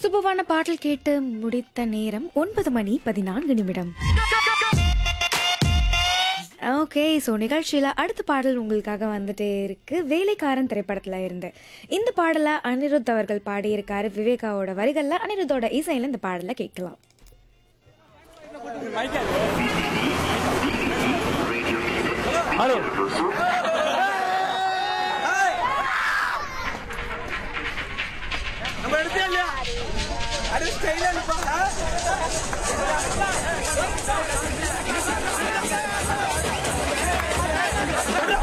சூப்பரான பாடல் கேட்டு முடித்த நேரம் 9:14. ஓகே, ஸோ நிகழ்ச்சியில் அடுத்த பாடல் உங்களுக்காக வந்துட்டே இருக்கு. வேலைக்காரன் திரைப்படத்தில் இருந்து இந்த பாடலை அனிருத் அவர்கள் பாடியிருக்காரு. விவேகாவோட வரிகளில் அனிருத்தோட இசையில் இந்த பாடலை கேட்கலாம். ஹலோ நம்ம எடுத்தே இல்லையா அது ஸ்டைலா